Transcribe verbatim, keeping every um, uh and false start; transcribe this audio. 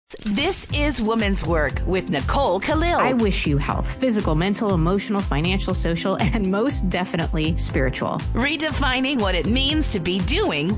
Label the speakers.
Speaker 1: This is Woman's Work with Nicole Khalil.
Speaker 2: I wish you health, physical, mental, emotional, financial, social, and most definitely spiritual.
Speaker 1: Redefining what it means to be doing